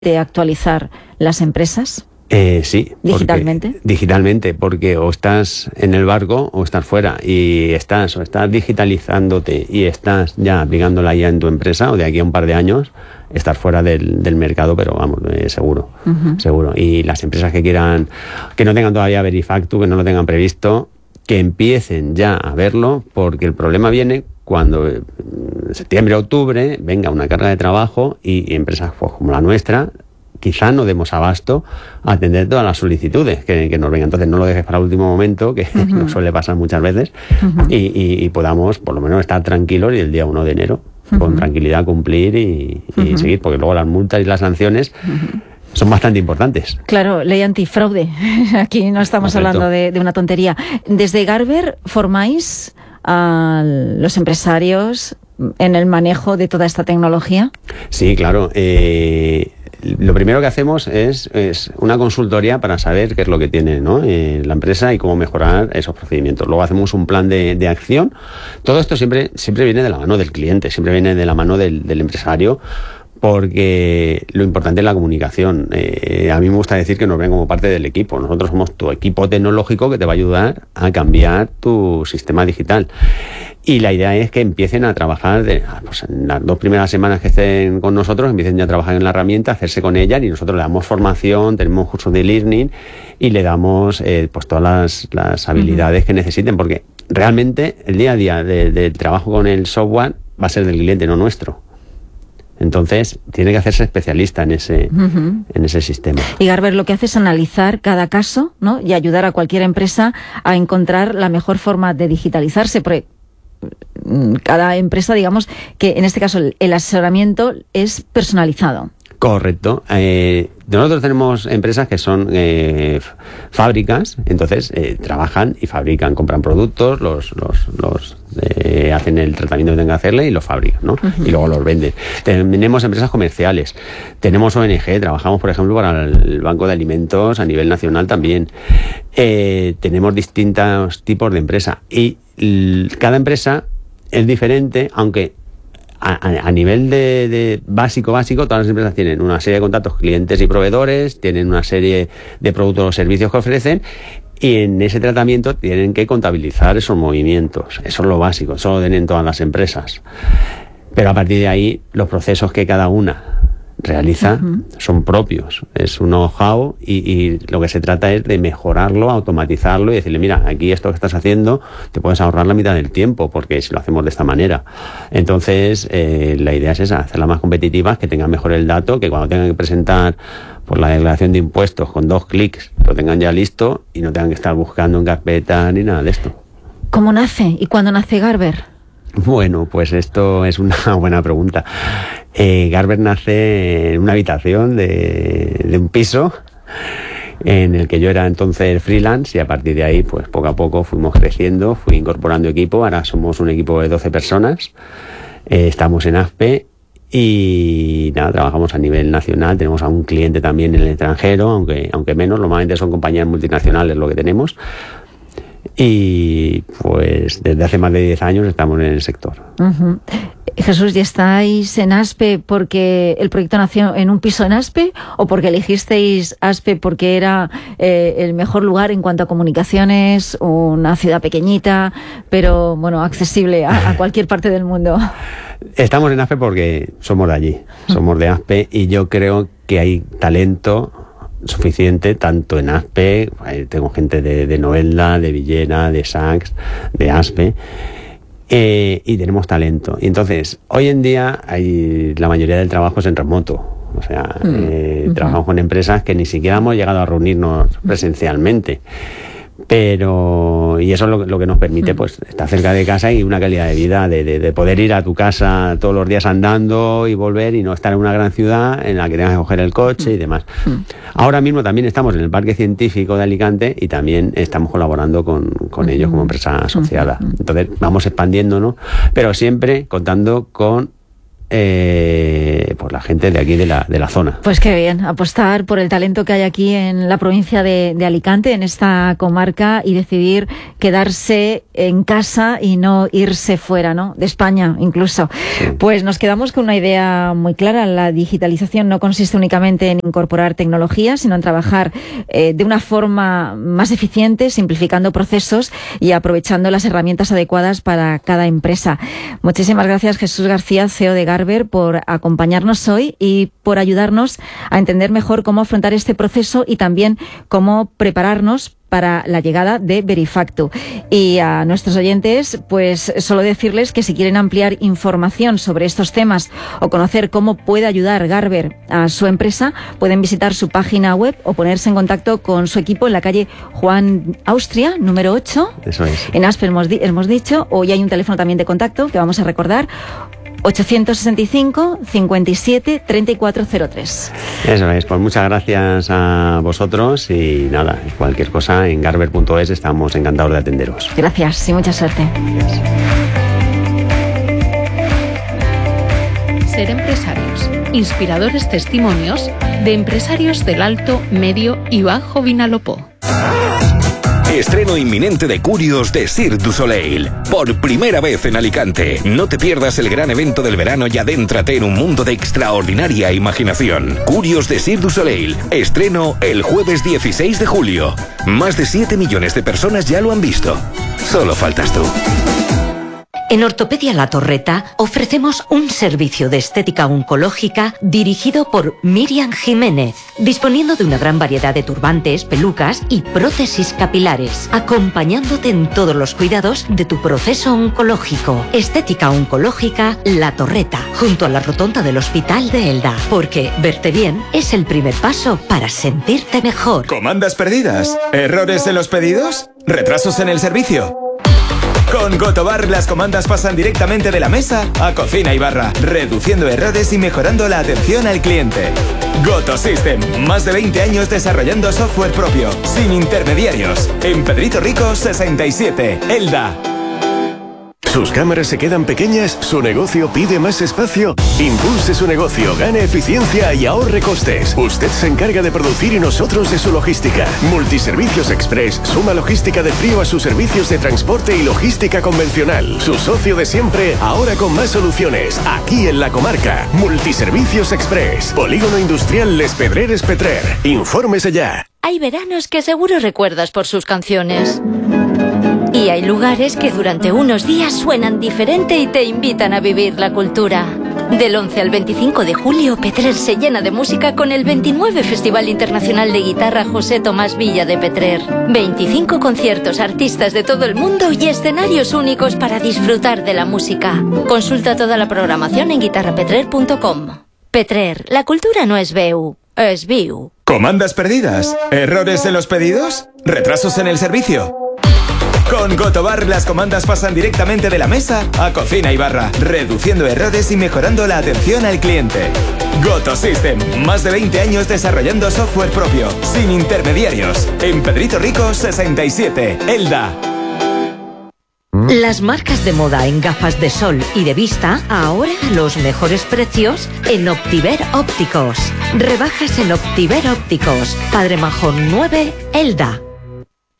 de actualizar las empresas? Sí. ¿Digitalmente? Porque o estás en el barco o estás fuera, y estás digitalizándote y estás ya aplicándola ya en tu empresa, o de aquí a un par de años estar fuera del mercado, pero vamos, seguro. Y las empresas que no tengan todavía Verifactu, que no lo tengan previsto, que empiecen ya a verlo, porque el problema viene cuando en septiembre, octubre venga una carga de trabajo y empresas pues, como la nuestra quizá no demos abasto a atender todas las solicitudes que nos vengan. Entonces no lo dejes para el último momento, que nos suele pasar muchas veces, y podamos por lo menos estar tranquilos y el día 1 de enero con tranquilidad cumplir y seguir, porque luego las multas y las sanciones son bastante importantes. Claro, ley antifraude. Aquí no estamos hablando de una tontería. Desde Garber formáis a los empresarios en el manejo de toda esta tecnología. Sí, claro. Lo primero que hacemos es una consultoría para saber qué es lo que tiene, ¿no? La empresa y cómo mejorar esos procedimientos. Luego hacemos un plan de acción. Todo esto siempre viene de la mano del cliente, siempre viene de la mano del empresario, porque lo importante es la comunicación. A mí me gusta decir que nos ven como parte del equipo. Nosotros somos tu equipo tecnológico que te va a ayudar a cambiar tu sistema digital. Y la idea es que empiecen a trabajar, pues en las 2 primeras semanas que estén con nosotros, empiecen ya a trabajar en la herramienta, hacerse con ella, y nosotros le damos formación, tenemos cursos de learning y le damos pues todas las habilidades que necesiten, porque realmente el día a día del trabajo con el software va a ser del cliente, no nuestro. Entonces, tiene que hacerse especialista en ese sistema. Y Garber lo que hace es analizar cada caso, ¿no? Y ayudar a cualquier empresa a encontrar la mejor forma de digitalizarse, porque cada empresa, digamos, que en este caso el asesoramiento es personalizado. Correcto. Nosotros tenemos empresas que son fábricas, entonces trabajan y fabrican, compran productos, los hacen el tratamiento que tengan que hacerle y los fabrican, ¿no? Y luego los venden. Tenemos empresas comerciales, tenemos ONG, trabajamos, por ejemplo, para el Banco de Alimentos a nivel nacional también. Tenemos distintos tipos de empresa y cada empresa es diferente, aunque a nivel de básico, todas las empresas tienen una serie de contactos clientes y proveedores, tienen una serie de productos o servicios que ofrecen, y en ese tratamiento tienen que contabilizar esos movimientos. Eso es lo básico, eso lo tienen todas las empresas. Pero a partir de ahí, los procesos que cada una realiza son propios, es un know-how, y lo que se trata es de mejorarlo, automatizarlo y decirle, mira, aquí esto que estás haciendo te puedes ahorrar la mitad del tiempo porque si lo hacemos de esta manera. Entonces la idea es esa, hacerla más competitiva, que tengan mejor el dato, que cuando tengan que presentar por la declaración de impuestos con 2 clics lo tengan ya listo y no tengan que estar buscando en carpeta ni nada de esto. ¿Cómo nace y cuándo nace Garber? Bueno, pues esto es una buena pregunta. Garber nace en una habitación de un piso en el que yo era entonces freelance, y a partir de ahí, pues poco a poco fuimos creciendo, fui incorporando equipo. Ahora somos un equipo de 12 personas, estamos en ASPE y nada, trabajamos a nivel nacional. Tenemos a un cliente también en el extranjero, aunque menos, normalmente son compañías multinacionales lo que tenemos. Y pues desde hace más de 10 años estamos en el sector. Jesús, ¿y estáis en ASPE porque el proyecto nació en un piso en ASPE, o porque elegisteis ASPE porque era el mejor lugar en cuanto a comunicaciones, una ciudad pequeñita, pero bueno, accesible a cualquier parte del mundo? Estamos en ASPE porque somos de allí, somos de ASPE, y yo creo que hay talento suficiente tanto en ASPE. Tengo gente de Novelda, de Villena, de Saks, de ASPE, y tenemos talento. Y entonces, hoy en día la mayoría del trabajo es en remoto. O sea, trabajamos con empresas que ni siquiera hemos llegado a reunirnos presencialmente. Y eso es lo que nos permite pues estar cerca de casa y una calidad de vida de poder ir a tu casa todos los días andando y volver, y no estar en una gran ciudad en la que tengas que coger el coche y demás. Ahora mismo también estamos en el Parque Científico de Alicante y también estamos colaborando con ellos como empresa asociada. Entonces vamos expandiéndonos, pero siempre contando con por la gente de aquí de la zona. Pues qué bien, apostar por el talento que hay aquí en la provincia de Alicante, en esta comarca, y decidir quedarse en casa y no irse fuera, ¿no? De España incluso. Sí. Pues nos quedamos con una idea muy clara. La digitalización no consiste únicamente en incorporar tecnología, sino en trabajar de una forma más eficiente, simplificando procesos y aprovechando las herramientas adecuadas para cada empresa. Muchísimas gracias, Jesús García, CEO de Garber, por acompañarnos hoy y por ayudarnos a entender mejor cómo afrontar este proceso y también cómo prepararnos para la llegada de Verifactu. Y a nuestros oyentes, pues solo decirles que si quieren ampliar información sobre estos temas o conocer cómo puede ayudar Garber a su empresa, pueden visitar su página web o ponerse en contacto con su equipo en la calle Juan Austria, número 8. Eso es. En Aspe hemos dicho. Hoy hay un teléfono también de contacto que vamos a recordar: 865 57 3403. Eso es, pues muchas gracias a vosotros y nada, cualquier cosa en garber.es estamos encantados de atenderos. Gracias y mucha suerte. Gracias. Ser empresarios. Inspiradores testimonios de empresarios del Alto, Medio y Bajo Vinalopó. Estreno inminente de Curios de Cirque du Soleil. Por primera vez en Alicante. No te pierdas el gran evento del verano y adéntrate en un mundo de extraordinaria imaginación. Curios de Cirque du Soleil. Estreno el jueves 16 de julio. Más de 7 millones de personas ya lo han visto. Solo faltas tú. En Ortopedia La Torreta ofrecemos un servicio de estética oncológica dirigido por Miriam Jiménez, disponiendo de una gran variedad de turbantes, pelucas y prótesis capilares, acompañándote en todos los cuidados de tu proceso oncológico. Estética oncológica La Torreta, junto a la rotonda del Hospital de Elda, porque verte bien es el primer paso para sentirte mejor. ¿Comandas perdidas? ¿Errores en los pedidos? ¿Retrasos en el servicio? Con Gotobar las comandas pasan directamente de la mesa a cocina y barra, reduciendo errores y mejorando la atención al cliente. Goto System, más de 20 años desarrollando software propio, sin intermediarios. En Pedrito Rico 67, Elda. ¿Sus cámaras se quedan pequeñas? ¿Su negocio pide más espacio? Impulse su negocio, gane eficiencia y ahorre costes. Usted se encarga de producir y nosotros de su logística. Multiservicios Express suma logística de frío a sus servicios de transporte y logística convencional. Su socio de siempre, ahora con más soluciones. Aquí en la comarca. Multiservicios Express. Polígono Industrial Les Pedreres Petrer. Infórmese ya. Hay veranos que seguro recuerdas por sus canciones. Y hay lugares que durante unos días suenan diferente y te invitan a vivir la cultura. Del 11 al 25 de julio, Petrer se llena de música con el 29 Festival Internacional de Guitarra José Tomás Villa de Petrer. 25 conciertos, artistas de todo el mundo y escenarios únicos para disfrutar de la música. Consulta toda la programación en guitarrapetrer.com. Petrer, la cultura no es veu, es viu. ¿Comandas perdidas? ¿Errores en los pedidos? ¿Retrasos en el servicio? Con Gotobar las comandas pasan directamente de la mesa a cocina y barra, reduciendo errores y mejorando la atención al cliente. Goto System, más de 20 años desarrollando software propio, sin intermediarios. En Pedrito Rico 67, Elda. Las marcas de moda en gafas de sol y de vista, ahora a los mejores precios en Optiver Ópticos. Rebajas en Optiver Ópticos, Padre Majón 9, Elda.